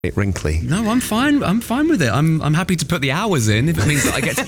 wrinkly. No, I'm fine. I'm fine with it. I'm happy to put the hours in if it means that I get to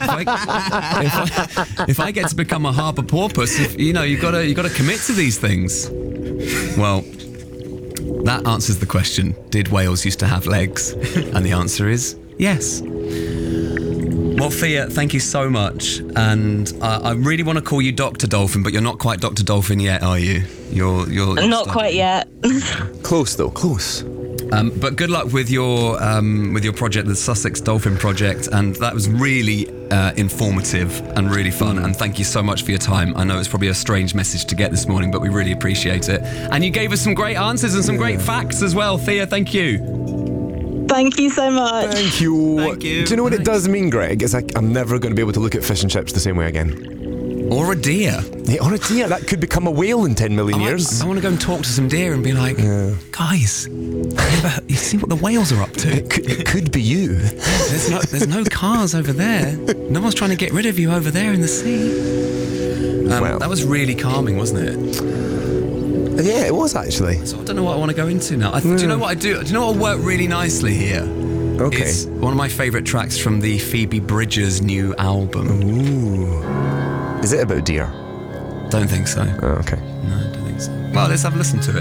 if I get to become a harbour porpoise. You got to commit to these things. Well, that answers the question. Did whales used to have legs? And the answer is yes. Well, Fia, thank you so much. And I really want to call you Dr. Dolphin, but you're not quite Dr. Dolphin yet, are you? You're not quite yet. Close though, close. But good luck with your project, the Sussex Dolphin Project, and that was really informative and really fun. And thank you so much for your time. I know it's probably a strange message to get this morning, but we really appreciate it. And you gave us some great answers and some great facts as well, Thea. Thank you. Thank you so much. Thank you. Thank you. Do you know what it does mean, Greg? It's like I'm never going to be able to look at fish and chips the same way again. Or a deer. Yeah, or a deer. That could become a whale in 10 million years. I want to go and talk to some deer and be like, guys, you see what the whales are up to? It could be you. There's no cars over there. No one's trying to get rid of you over there in the sea. That was really calming, wasn't it? Yeah, it was actually. So I don't know what I want to go into now. Do you know what I do? Do you know what will work really nicely here? Okay. It's one of my favourite tracks from the Phoebe Bridgers' new album. Ooh. Is it about deer? Don't think so. Oh, okay. No, I don't think so. Well, let's have a listen to it.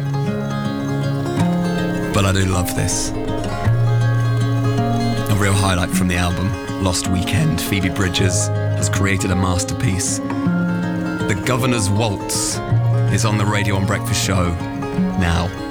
But I do love this. A real highlight from the album, Lost Weekend. Phoebe Bridgers has created a masterpiece. The Governor's Waltz is on the Radio 1 Breakfast Show now.